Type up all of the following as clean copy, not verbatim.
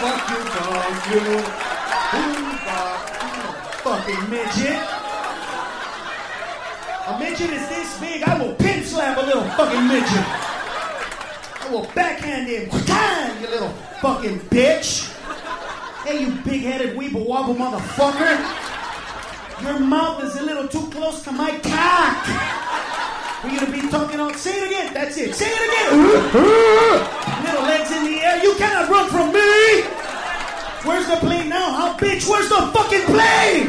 Fuck you, fuck you. Ooh, fuck you. Fucking midget. A midget is this big, I will pin slap a little fucking midget. I will backhand him. You little fucking bitch. Hey, you big-headed weeble wobble motherfucker. Your mouth is a little too close to my cock. We're gonna be talking on. Say it again. That's it. Say it again. Little legs in the air. You cannot run from me. Where's the plane now, huh, bitch? Where's the fucking plane?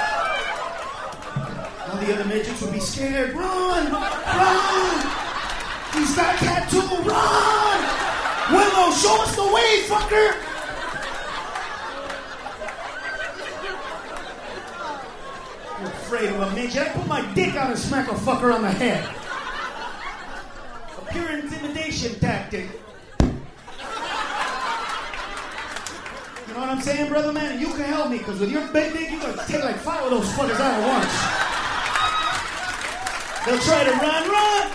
All the other midgets would be scared. Run! Run! He's got tattoo. Run! Willow, show us the way, fucker! You're afraid of a midget. I put my dick out and smack a fucker on the head. A pure intimidation tactic. You know what I'm saying, brother man? And you can help me, because with your big dick, you gotta take like 5 of those fuckers out at once. They'll try to run.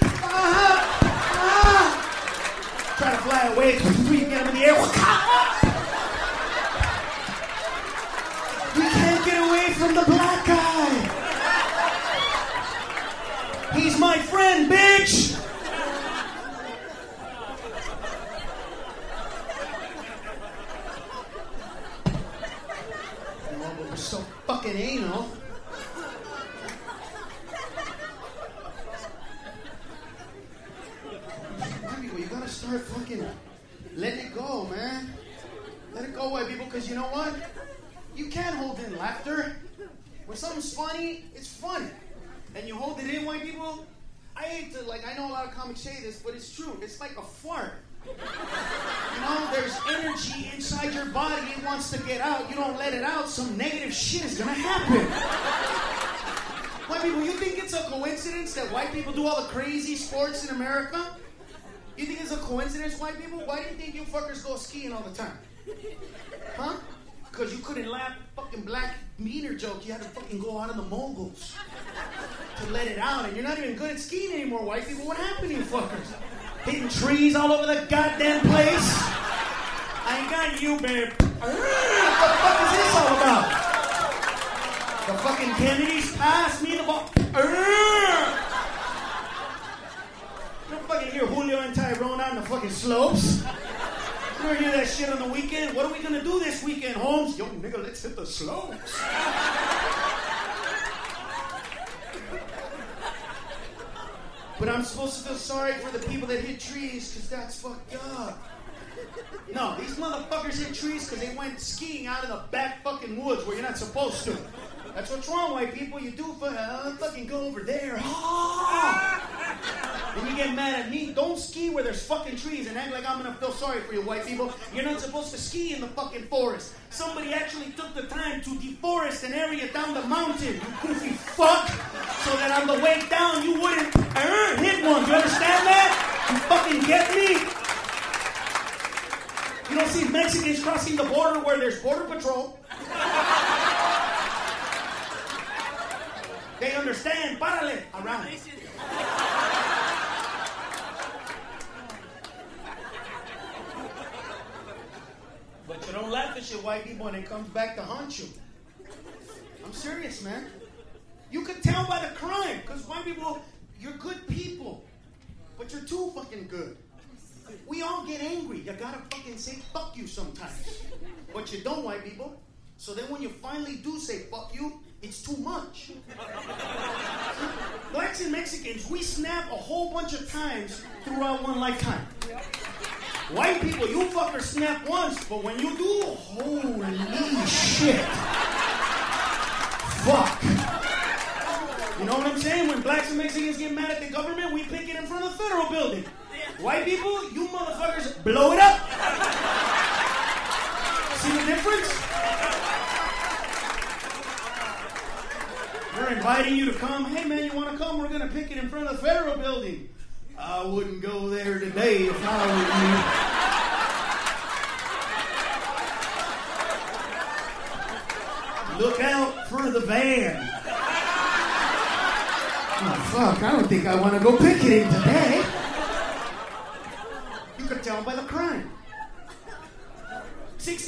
Try to fly away, you get them in the air. We can't get away from the black guy. He's my friend, bitch. Oh, but we're so fucking anal. You gotta start fucking letting it go, man. Let it go, white people, because you know what? You can't hold in laughter. When something's funny, it's funny. And you hold it in, white people. I hate to, I know a lot of comics say this, but it's true. It's like a fart. You know, there's energy inside your body. It wants to get out. You don't let it out, some negative shit is gonna happen. White people, you think it's a coincidence that white people do all the crazy sports in America? You think it's a coincidence, white people? Why do you think you fuckers go skiing all the time? Huh? Because you couldn't laugh fucking black meter joke. You had to fucking go out of the moguls to let it out. And you're not even good at skiing anymore, white people. What happened to you fuckers? Hitting trees all over the goddamn place? I ain't got you, babe. What the fuck is this all about? The fucking Kennedys passed me the ball. You don't fucking hear Julio and Tyrone on the fucking slopes. You don't hear that shit on the weekend. What are we gonna do this weekend, Holmes? Yo, nigga, let's hit the slopes. But I'm supposed to feel sorry for the people that hit trees, because that's fucked up. No, these motherfuckers hit trees because they went skiing out in the back fucking woods where you're not supposed to. That's what's wrong, white people. You do fucking go over there. And you get mad at me. Don't ski where there's fucking trees and act like I'm gonna feel sorry for you, white people. You're not supposed to ski in the fucking forest. Somebody actually took the time to deforest an area down the mountain, you goofy fuck, so that on the way down you wouldn't hit one. Do you understand that? You fucking get me? You don't see Mexicans crossing the border where there's border patrol. They understand. Párale. Around. But you don't laugh at shit, white people, when it comes back to haunt you. I'm serious, man. You could tell by the crime, because white people, you're good people, but you're too fucking good. We all get angry. You gotta fucking say fuck you sometimes. But you don't, white people. So then when you finally do say fuck you, it's too much. Blacks and Mexicans, we snap a whole bunch of times throughout one lifetime. White people, you fuckers snap once, but when you do, holy shit. Fuck. You know what I'm saying? When blacks and Mexicans get mad at the government, we pick it in front of the federal building. White people, you motherfuckers blow it up. See the difference? We're inviting you to come. Hey man, you want to come? We're going to pick it in front of the federal building. I wouldn't go there today if I were you. Look out for the van. Oh fuck, I don't think I want to go picketing today.